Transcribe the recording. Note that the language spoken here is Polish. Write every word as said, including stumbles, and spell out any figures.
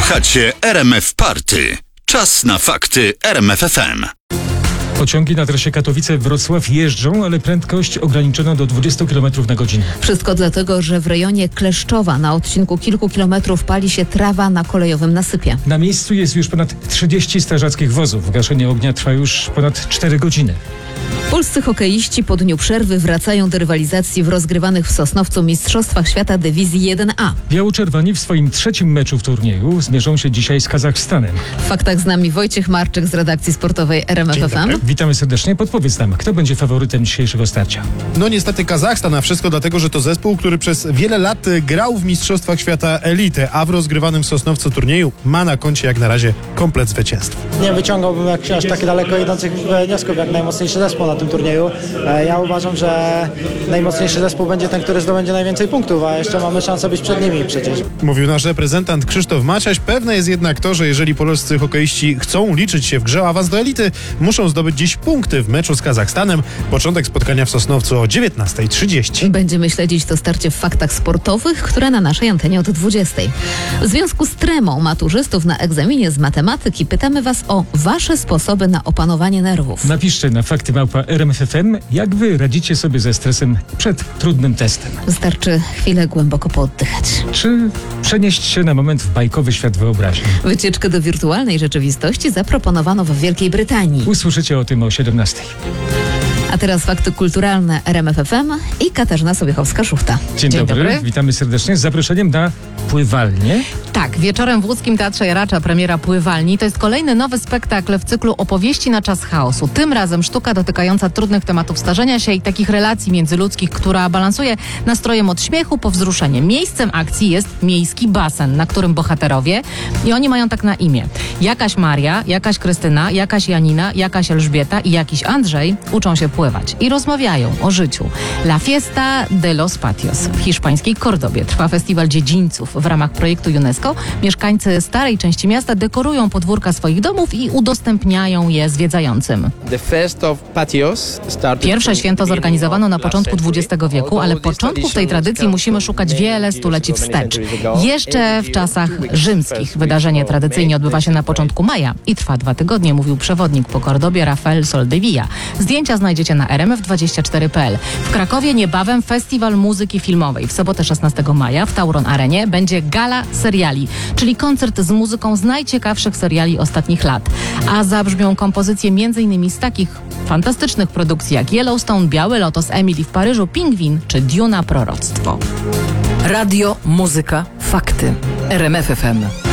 Słuchacie R M F Party. Czas na fakty R M F F M. Pociągi na trasie Katowice-Wrocław jeżdżą, ale prędkość ograniczono do dwudziestu kilometrów na godzinę. Wszystko dlatego, że w rejonie Kleszczowa na odcinku kilku kilometrów pali się trawa na kolejowym nasypie. Na miejscu jest już ponad trzydzieści strażackich wozów. Gaszenie ognia trwa już ponad cztery godziny. Polscy hokeiści po dniu przerwy wracają do rywalizacji w rozgrywanych w Sosnowcu Mistrzostwach Świata Dywizji jeden A. Biało-czerwoni w swoim trzecim meczu w turnieju zmierzą się dzisiaj z Kazachstanem. W faktach z nami Wojciech Marczyk z redakcji sportowej R M F F M. Witamy serdecznie. Podpowiedz nam, kto będzie faworytem dzisiejszego starcia. No niestety Kazachstan, a wszystko dlatego, że to zespół, który przez wiele lat grał w Mistrzostwach Świata Elity, a w rozgrywanym w Sosnowcu turnieju ma na koncie jak na razie komplet zwycięstw. Nie wyciągałbym jak, aż tak daleko idących wniosków jak najmocniejszy zespół na tym turnieju. Ja uważam, że najmocniejszy zespół będzie ten, który zdobędzie najwięcej punktów, a jeszcze mamy szansę być przed nimi przecież. Mówił nasz reprezentant Krzysztof Maciaś. Pewne jest jednak to, że jeżeli polscy hokeiści chcą liczyć się w grze o awans do elity, muszą zdobyć dziś punkty w meczu z Kazachstanem. Początek spotkania w Sosnowcu o dziewiętnasta trzydzieści. Będziemy śledzić to starcie w faktach sportowych, które na naszej antenie od dwudziestej. W związku z tremą maturzystów na egzaminie z matematyki pytamy Was o Wasze sposoby na opanowanie nerwów. Napiszcie na fakty małpa R M F F M, jak Wy radzicie sobie ze stresem przed trudnym testem. Wystarczy chwilę głęboko pooddychać. Czy przenieść się na moment w bajkowy świat wyobraźni. Wycieczkę do wirtualnej rzeczywistości zaproponowano w Wielkiej Brytanii. Usłyszycie o tym o siedemnastej. A teraz fakty kulturalne R M F F M i Katarzyna Sobiechowska-Szuchta. Dzień, Dzień dobry. dobry, witamy serdecznie z zaproszeniem na pływalnię. Tak, wieczorem w łódzkim Teatrze Jaracza premiera Pływalni. To jest kolejny nowy spektakl w cyklu opowieści na czas chaosu. Tym razem sztuka dotykająca trudnych tematów starzenia się i takich relacji międzyludzkich, która balansuje nastrojem od śmiechu po wzruszenie. Miejscem akcji jest miejski basen, na którym bohaterowie, i oni mają tak na imię, jakaś Maria, jakaś Krystyna, jakaś Janina, jakaś Elżbieta i jakiś Andrzej uczą się pływać i rozmawiają o życiu. La Fiesta de los Patios. W hiszpańskiej Kordobie trwa festiwal dziedzińców. W ramach projektu UNESCO mieszkańcy starej części miasta dekorują podwórka swoich domów i udostępniają je zwiedzającym. Pierwsze święto zorganizowano na początku dwudziestego wieku, ale początków tej tradycji musimy szukać wiele stuleci wstecz. Jeszcze w czasach rzymskich wydarzenie tradycyjnie odbywa się na początku maja i trwa dwa tygodnie, mówił przewodnik po Kordobie Rafael Soldevilla. Zdjęcia znajdziecie na r m f dwadzieścia cztery kropka p l. W Krakowie niebawem Festiwal Muzyki Filmowej. W sobotę szesnastego maja w Tauron Arenie będzie gala seriali, czyli koncert z muzyką z najciekawszych seriali ostatnich lat. A zabrzmią kompozycje m.in. z takich fantastycznych produkcji jak Yellowstone, Biały Lotos, Emily w Paryżu, Pingwin czy Duna Proroctwo. Radio, muzyka, fakty. R M F F M.